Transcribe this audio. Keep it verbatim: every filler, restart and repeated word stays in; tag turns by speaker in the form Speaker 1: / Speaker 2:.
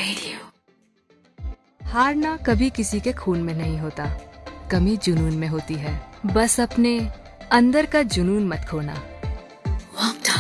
Speaker 1: Radio.
Speaker 2: हारना कभी किसी के खून में नहीं होता, कमी जुनून में होती है। बस अपने अंदर का जुनून मत खोना।
Speaker 1: Warm